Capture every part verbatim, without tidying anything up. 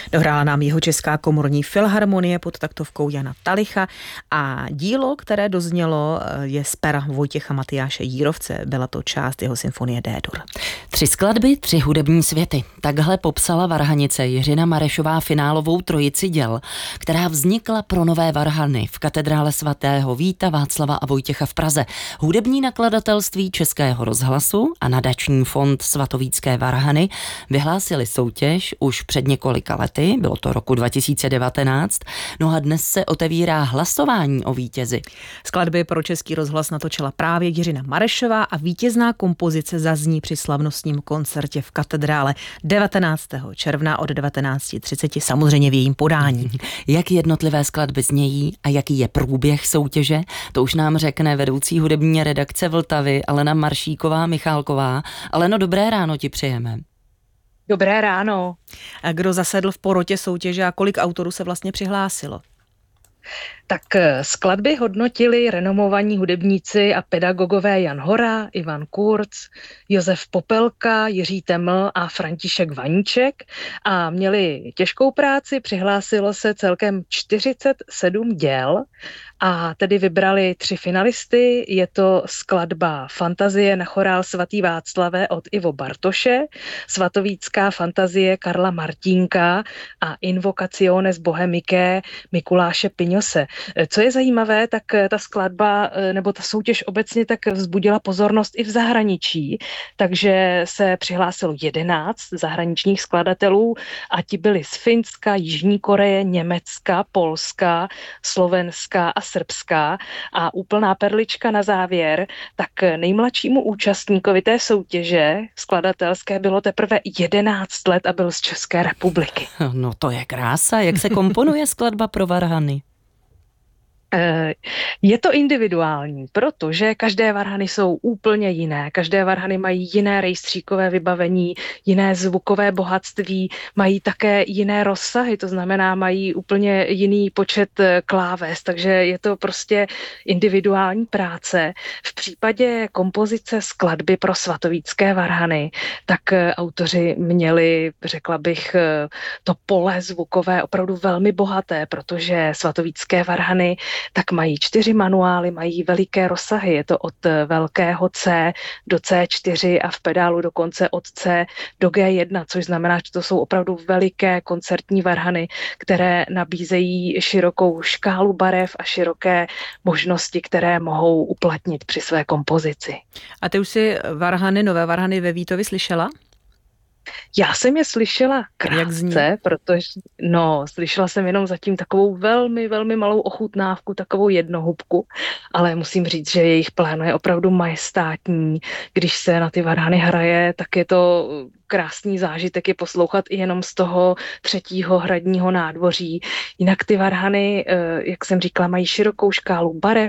Dohrála nám Jihočeská komorní filharmonie pod taktovkou Jana Talicha a dílo, které doznělo, je z pera Vojtěcha Matyáše Jírovce. Byla to část jeho symfonie D-dur. Tři skladby, tři hudební světy. Takhle popsala varhanice Jiřina Marešová finálovou trojici děl, která vznikla pro Nové varhany v katedrále svatého Víta, Václava a Vojtěcha v Praze. Hudební nakladatelství Českého rozhlasu a nadační fond Svatovítské varhany vyhlásili soutěž už před několika lety, bylo to roku dva tisíce devatenáct, no a dnes se otevírá hlasování o vítězi. Skladby pro Český rozhlas natočila právě Jiřina Marešová a vítězná kompozice zazní při slavnostním koncertě v katedrále devatenáctého června od devatenáct třicet, samozřejmě v jejím podání. Jak jednotlivé skladby znějí a jaký je průběh soutěže, to už nám řekne vedoucí hudební redakce Vltavy Alena Maršíková Michálková. Aleno, dobré ráno ti přejeme. Dobré ráno. A kdo zasedl v porotě soutěže a kolik autorů se vlastně přihlásilo? Tak skladby hodnotili renomovaní hudebníci a pedagogové Jan Hora, Ivan Kurz, Josef Popelka, Jiří Teml a František Vaníček a měli těžkou práci, přihlásilo se celkem čtyřicet sedm děl a tedy vybrali tři finalisty. Je to skladba Fantazie na chorál svatý Václave od Ivo Bartoše, Svatovícká fantazie Karla Martínka a Invocaciones Bohemicae Mikuláše Piňose. Co je zajímavé, tak ta skladba nebo ta soutěž obecně tak vzbudila pozornost i v zahraničí, takže se přihlásilo jedenáct zahraničních skladatelů a ti byli z Finska, Jižní Koreje, Německa, Polska, Slovenska a Srbska. A úplná perlička na závěr, tak nejmladšímu účastníkovi té soutěže skladatelské bylo teprve jedenáct let a byl z České republiky. No to je krása, jak se komponuje skladba pro varhany? Je to individuální, protože každé varhany jsou úplně jiné. Každé varhany mají jiné rejstříkové vybavení, jiné zvukové bohatství, mají také jiné rozsahy, to znamená, mají úplně jiný počet kláves, takže je to prostě individuální práce. V případě kompozice skladby pro Svatovícké varhany, tak autoři měli, řekla bych, to pole zvukové opravdu velmi bohaté, protože Svatovícké varhany tak mají čtyři manuály, mají veliké rozsahy, je to od velkého C do C čtyři a v pedálu dokonce od C do G jedna, což znamená, že to jsou opravdu veliké koncertní varhany, které nabízejí širokou škálu barev a široké možnosti, které mohou uplatnit při své kompozici. A ty už si varhany, nové varhany ve Vítově slyšela? Já jsem je slyšela krátce, protože no, slyšela jsem jenom zatím takovou velmi, velmi malou ochutnávku, takovou jednohubku, ale musím říct, že jejich pléno je opravdu majestátní. Když se na ty varhany hraje, tak je to krásný zážitek je poslouchat i jenom z toho třetího hradního nádvoří. Jinak ty varhany, jak jsem říkala, mají širokou škálu barev.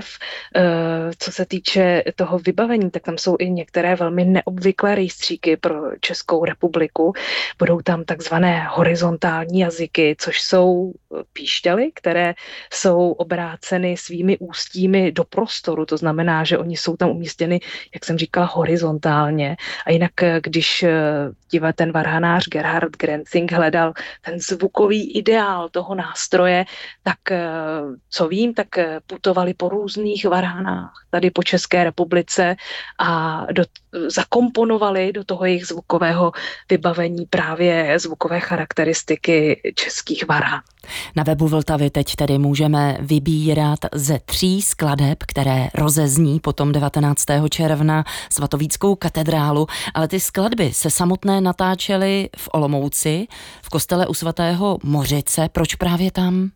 Co se týče toho vybavení, tak tam jsou i některé velmi neobvyklé rejstříky pro Českou republiku. Budou tam takzvané horizontální jazyky, což jsou píšťaly, které jsou obráceny svými ústími do prostoru. To znamená, že oni jsou tam umístěny, jak jsem říkala, horizontálně. A jinak, když ten varhanář Gerhard Grenzing hledal ten zvukový ideál toho nástroje, tak co vím, tak putovali po různých varhanách tady po České republice a do, zakomponovali do toho jejich zvukového vybavení právě zvukové charakteristiky českých varhan. Na webu Vltavy teď tedy můžeme vybírat ze tří skladeb, které rozezní potom devatenáctého června Svatovíckou katedrálu, ale ty skladby se samotné natáčely v Olomouci, v kostele u svatého Mořice. Proč právě tam?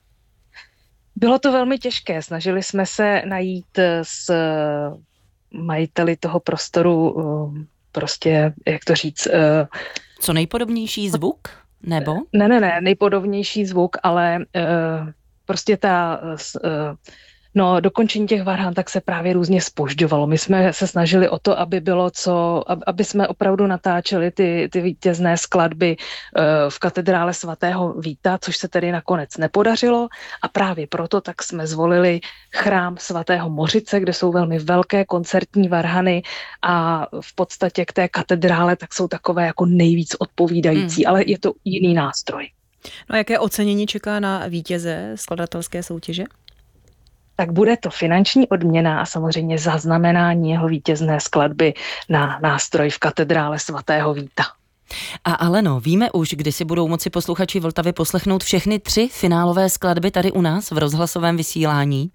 Bylo to velmi těžké. Snažili jsme se najít s majiteli toho prostoru prostě, jak to říct... Co nejpodobnější zvuk? Nebo? Ne, ne, ne, nejpodobnější zvuk, ale uh, prostě ta... Uh, No, dokončení těch varhan tak se právě různě zpožďovalo. My jsme se snažili o to, aby bylo co, aby jsme opravdu natáčeli ty, ty vítězné skladby uh, v katedrále svatého Víta, což se tedy nakonec nepodařilo a právě proto tak jsme zvolili chrám svatého Mořice, kde jsou velmi velké koncertní varhany a v podstatě k té katedrále tak jsou takové jako nejvíc odpovídající, hmm. ale je to jiný nástroj. No a jaké ocenění čeká na vítěze skladatelské soutěže? Tak bude to finanční odměna a samozřejmě zaznamenání jeho vítězné skladby na nástroj v katedrále svatého Víta. A Aleno, víme už, kdy si budou moci posluchači Vltavy poslechnout všechny tři finálové skladby tady u nás v rozhlasovém vysílání?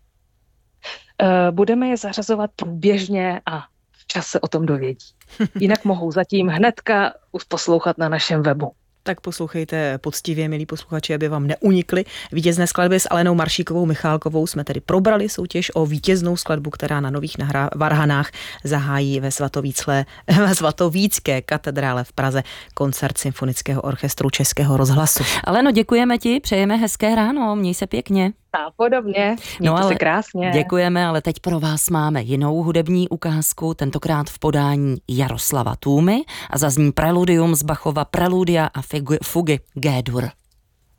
Budeme je zařazovat průběžně a včas se o tom dovědí. Jinak mohou zatím hnedka poslouchat na našem webu. Tak poslouchejte poctivě, milí posluchači, aby vám neunikly vítězné skladby. S Alenou Maršíkovou Michálkovou jsme tedy probrali soutěž o vítěznou skladbu, která na Nových nahrá- varhanách zahájí ve Svatovíclé, ve Svatovícké katedrále v Praze koncert Symfonického orchestru Českého rozhlasu. Aleno, děkujeme ti, přejeme hezké ráno, měj se pěkně. A podobně, mějte no ale se krásně. Děkujeme, ale teď pro vás máme jinou hudební ukázku, tentokrát v podání Jaroslava Tůmy a zazní preludium z Bachova Preludia a fugy G-dur.